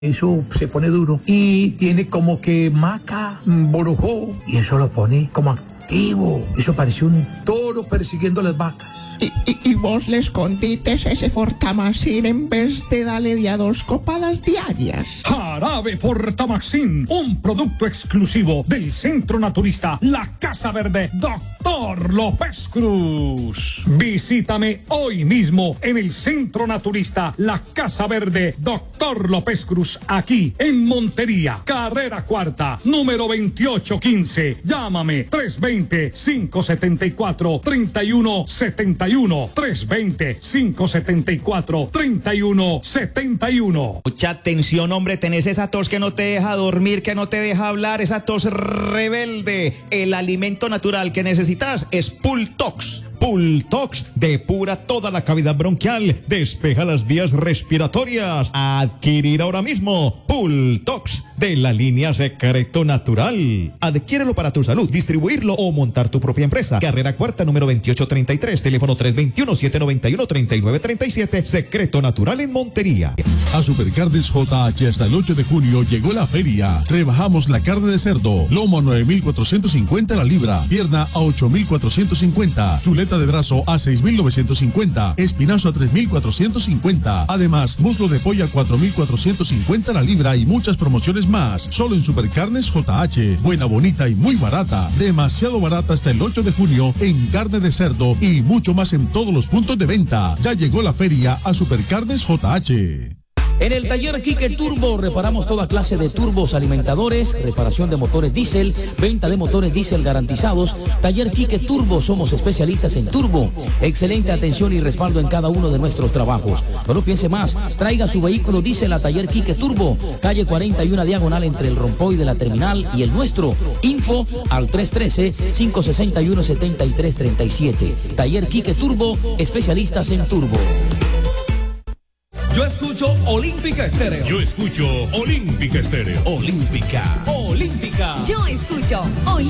Eso se pone duro y tiene como que maca, borojó, y eso lo pone como activo. Eso parece un toro persiguiendo las vacas. Y vos le escondites ese Fortamaxin en vez de darle de a 2 copadas diarias. Jarabe Fortamaxin, un producto exclusivo del Centro Naturista La Casa Verde, Dr. López Cruz. Visítame hoy mismo en el Centro Naturista La Casa Verde, Dr. López Cruz, aquí en Montería, carrera cuarta, número 2815. Llámame 320-574-3171. 320-574-3171. Mucha atención, hombre, tenés esa tos que no te deja dormir, que no te deja hablar, esa tos rebelde. El alimento natural que necesitas es Pultox. Pultox depura toda la cavidad bronquial, despeja las vías respiratorias. Adquirir ahora mismo Pultox de la línea Secreto Natural. Adquiérelo para tu salud, distribuirlo o montar tu propia empresa. Carrera cuarta, número 2833, teléfono 321-791-3937, Secreto Natural en Montería. A Supercarnes JH hasta el 8 de junio llegó la feria. Rebajamos la carne de cerdo, lomo a 9,450 la libra, pierna a 8,450, chuleta de brazo a 6,950, espinazo a 3,450. Además, muslo de pollo a 4,450 la libra y muchas promociones más. Solo en Supercarnes JH. Buena, bonita y muy barata. Demasiado barata hasta el 8 de junio en carne de cerdo y mucho más en todos los puntos de venta. Ya llegó la feria a Supercarnes JH. En el taller Quique Turbo reparamos toda clase de turbos alimentadores, reparación de motores diésel, venta de motores diésel garantizados. Taller Quique Turbo, somos especialistas en turbo. Excelente atención y respaldo en cada uno de nuestros trabajos. No lo piense más, traiga su vehículo diésel a Taller Quique Turbo, calle 41 diagonal entre el Rompoy de la Terminal y el nuestro. Info al 313-561-7337. Taller Quique Turbo, especialistas en turbo. Yo escucho Olímpica Estéreo. Yo escucho Olímpica Estéreo. Olímpica. Yo escucho Olímpica.